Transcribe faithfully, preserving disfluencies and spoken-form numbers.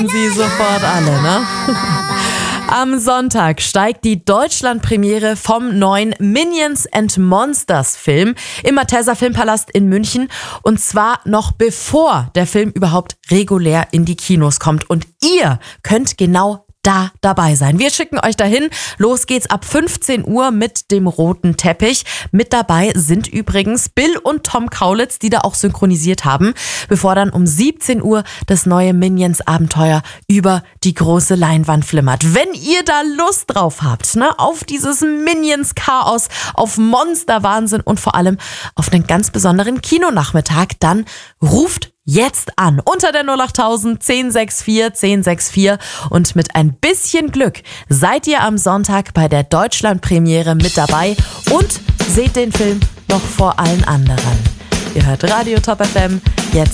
Sie sofort alle, ne? Am Sonntag steigt die Deutschlandpremiere vom neuen Minions and Monsters Film im Malteser Filmpalast in München. Und zwar noch bevor der Film überhaupt regulär in die Kinos kommt. Und ihr könnt genau da dabei sein. Wir schicken euch dahin. Los geht's ab fünfzehn Uhr mit dem roten Teppich. Mit dabei sind übrigens Bill und Tom Kaulitz, die da auch synchronisiert haben, bevor dann um siebzehn Uhr das neue Minions-Abenteuer über die große Leinwand flimmert. Wenn ihr da Lust drauf habt, ne, auf dieses Minions-Chaos, auf Monster-Wahnsinn und vor allem auf einen ganz besonderen Kinonachmittag, dann ruft jetzt an unter der null acht tausend zehn sechs vier zehn sechs vier und mit ein bisschen Glück seid ihr am Sonntag bei der Deutschlandpremiere mit dabei und seht den Film noch vor allen anderen. Ihr hört Radio Top F M jetzt